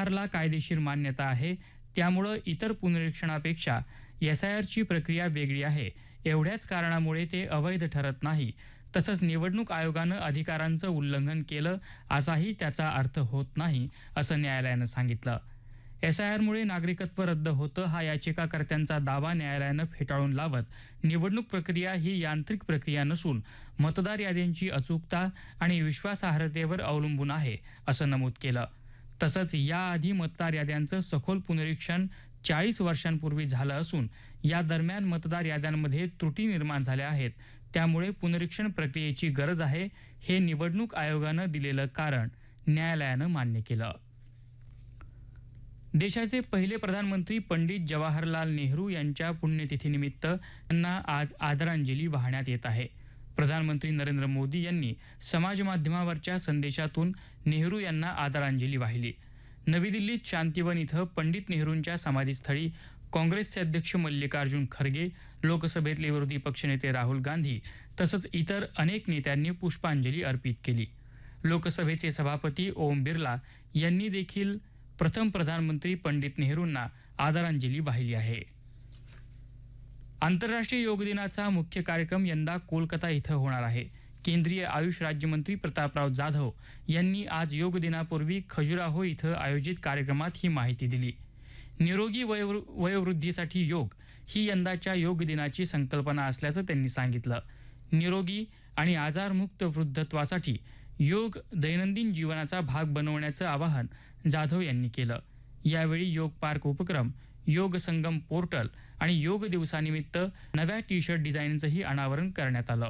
एसआयआरला कायदेशीर मान्यता आहे, त्यामुळे इतर पुनरीक्षणापेक्षा एसआयआरची प्रक्रिया वेगळी आहे. एवढ्याच कारणामुळे ते अवैध ठरत नाही. तसंच निवडणूक आयोगानं अधिकारांचं उल्लंघन केलं असाही त्याचा अर्थ होत नाही, असं न्यायालयानं सांगितलं. एसआयआरमुळे नागरिकत्व रद्द होतं हा याचिकाकर्त्यांचा दावा न्यायालयानं फेटाळून लावत निवडणूक प्रक्रिया ही यांत्रिक प्रक्रिया नसून मतदार याद्यांची अचूकता आणि विश्वासार्हतेवर अवलंबून आहे, असं नमूद केलं. तसंच याआधी मतदार याद्यांचं सखोल पुनरीक्षण 40 वर्षांपूर्वी झालं असून या दरम्यान मतदार याद्यांमध्ये त्रुटी निर्माण झाल्या आहेत. त्यामुळे पुनरीक्षण प्रक्रियेची गरज आहे, हे निवडणूक आयोगानं दिलेलं कारण न्यायालयानं मान्य केलं. देशाचे पहिले प्रधानमंत्री पंडित जवाहरलाल नेहरू यांच्या पुण्यतिथीनिमित्त त्यांना आज आदरांजली वाहण्यात येत आहे. प्रधानमंत्री नरेंद्र मोदी यांनी समाजमाध्यमावरच्या संदेशातून नेहरू यांना आदरांजली वाहिली. नवी दिल्लीत शांतिवन इथं पंडित नेहरूंच्या समाधीस्थळी काँग्रेसचे अध्यक्ष मल्लिकार्जुन खरगे, लोकसभेतले विरोधी पक्षनेते राहुल गांधी तसंच इतर अनेक नेत्यांनी पुष्पांजली अर्पित केली. लोकसभेचे सभापती ओम बिर्ला यांनी देखील प्रथम प्रधानमंत्री पंडित नेहरूंना आदरांजली वाहिली आहे. आंतरराष्ट्रीय योग दिनाचा मुख्य कार्यक्रम यंदा कोलकाता इथं होणार आहे. केंद्रीय आयुष राज्यमंत्री प्रतापराव जाधव यांनी आज योग दिनापूर्वी खजुराहो इथं आयोजित कार्यक्रमात ही माहिती दिली. निरोगी वयोवृद्धीसाठी योग ही यंदाच्या योग दिनाची संकल्पना असल्याचं त्यांनी सांगितलं. निरोगी आणि आजारमुक्त वृद्धत्वासाठी योग दैनंदिन जीवनाचा भाग बनवण्याचं आवाहन जाधव यांनी केलं. यावेळी योग पार्क उपक्रम, योग संगम पोर्टल आणि योग दिवसानिमित्त नव्या टी-शर्ट डिझाईनचंही अनावरण करण्यात आलं.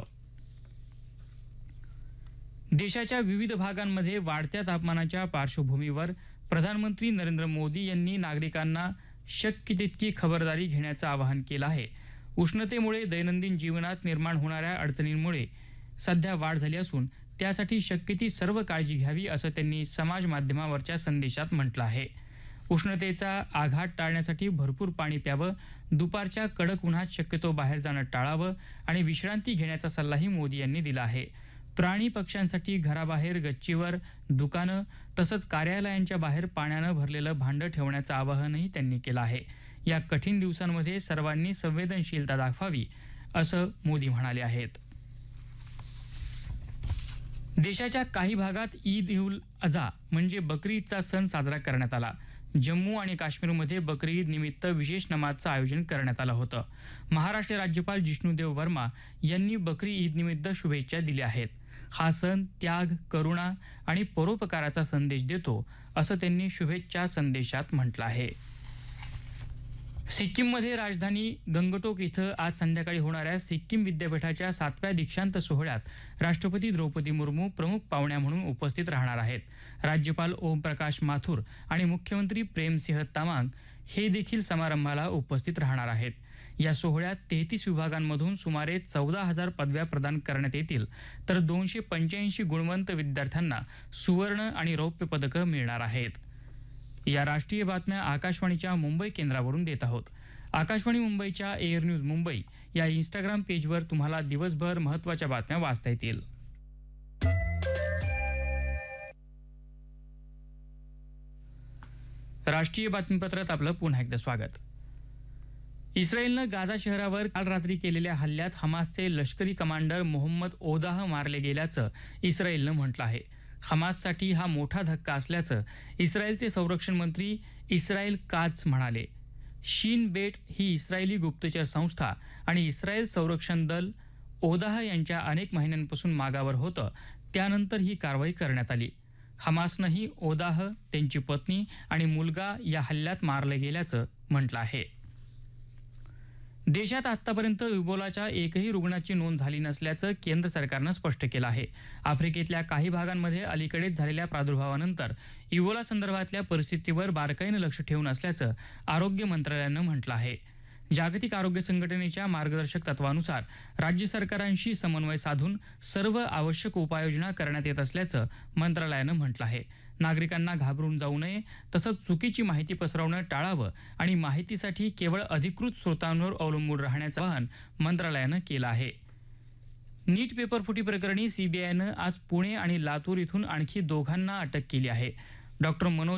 देशाच्या विविध भागांमध्ये वाढत्या तापमानाच्या पार्श्वभूमीवर प्रधानमंत्री नरेंद्र मोदी यांनी नागरिकांना शक्य तितकी खबरदारी घेण्याचं आवाहन केलं आहे. उष्णतेमुळे दैनंदिन जीवनात निर्माण होणाऱ्या अडचणींमुळे सध्या वाढ झाली असून त्यासाठी शक्य ती सर्व काळजी घ्यावी, असं त्यांनी समाज माध्यमावरच्या संदेशात म्हटलं आहे. उष्णतेचा आघात टाळण्यासाठी भरपूर पाणी प्यावं, दुपारच्या कडक उन्हात शक्यतो बाहेर जाणं टाळावं आणि विश्रांती घेण्याचा सल्लाही मोदी यांनी दिला आहे. प्राणी पक्ष्यांसाठी घराबाहेर, गच्चीवर, दुकानं तसंच कार्यालयांच्या बाहेर पाण्यानं भरलेलं भांडं ठेवण्याचं आवाहनही त्यांनी केलं आहे. या कठीण दिवसांमध्ये सर्वांनी संवेदनशीलता दाखवावी, असं मोदी म्हणाले आहेत. देशाच्या काही भागात ईद उल अझा म्हणजे बकरी ईदचा सण साजरा करण्यात आला. जम्मू आणि काश्मीरमध्ये बकरी ईद निमित्त विशेष नमाजचं आयोजन करण्यात आलं होतं. महाराष्ट्र राज्यपाल जिष्णुदेव वर्मा यांनी बकरी ईद निमित्त शुभेच्छा दिल्या आहेत. हा सण त्याग, करुणा आणि परोपकाराचा संदेश देतो, असं त्यांनी शुभेच्छा संदेशात म्हटलं आहे. सिक्कीममध्ये राजधानी गंगटोक इथं आज संध्याकाळी होणाऱ्या सिक्कीम विद्यापीठाच्या 7व्या दीक्षांत सोहळ्यात राष्ट्रपती द्रौपदी मुर्मू प्रमुख पाहुण्या म्हणून उपस्थित राहणार आहेत. राज्यपाल ओमप्रकाश माथुर आणि मुख्यमंत्री प्रेमसिंह तमांग हे देखील समारंभाला उपस्थित राहणार आहेत. या सोहळ्यात 33 विभागांमधून सुमारे 14,000 पदव्या प्रदान करण्यात येतील, तर 285 गुणवंत विद्यार्थ्यांना सुवर्ण आणि रौप्य पदकं मिळणार आहेत. या राष्ट्रीय बातम्या आकाशवाणीच्या मुंबई केंद्रावरून देत आहोत. आकाशवाणी मुंबईच्या एअर न्यूज मुंबई या इंस्टाग्राम पेजवर तुम्हाला दिवसभर महत्त्वाच्या बातम्या वाचता येतील. राष्ट्रीय बातमीपत्रात आपलं पुन्हा एकदा स्वागत. इस्रायलनं गाझा शहरावर काल रात्री केलेल्या हल्ल्यात हमासचे लष्करी कमांडर मोहम्मद ओदाह मारले गेल्याचं इस्रायलनं म्हटलं आहे. हमाससाठी हा मोठा धक्का असल्याचं इस्रायलचे संरक्षण मंत्री इस्रायल काच म्हणाले. शीन बेट ही इस्रायली गुप्तचर संस्था आणि इस्रायल संरक्षण दल ओदाह यांच्या अनेक महिन्यांपासून मागावर होतं, त्यानंतर ही कारवाई करण्यात आली. हमासनंही ओदाह, त्यांची पत्नी आणि मुलगा या हल्ल्यात मारले गेल्याचं म्हटलं आहे. देशात आतापर्यंत इबोलाच्या एकही रुग्णाची नोंद झाली नसल्याचं केंद्र सरकारनं स्पष्ट केलं आहे. आफ्रिकेतल्या काही भागांमध्ये अलीकडेच झालेल्या प्रादुर्भावानंतर इबोला संदर्भातल्या परिस्थितीवर बारकाईनं लक्ष ठेवून असल्याचं आरोग्य मंत्रालयानं म्हटलं आहे. जागतिक आरोग्य संघटनेच्या मार्गदर्शक तत्वानुसार राज्य सरकारांशी समन्वय साधून सर्व आवश्यक उपाययोजना करण्यात येत असल्याचं मंत्रालयानं म्हटलं आहे. नागरिकांना घाबरून जाऊ नये, तसंच चुकीची माहिती पसरवणं टाळावं आणि माहितीसाठी केवळ अधिकृत स्रोतांवर अवलंबून राहण्याचं आवाहन मंत्रालयानं केलं आहे. नीट पेपरफुटी प्रकरणी सीबीआयनं आज पुणे आणि लातूर इथून आणखी दोघांना अटक केली आहे. डॉ. मनोज